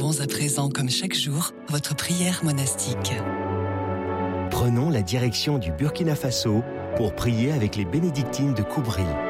Célébrons à présent, comme chaque jour, votre prière monastique. Prenons la direction du Burkina Faso pour prier avec les bénédictines de Koubri.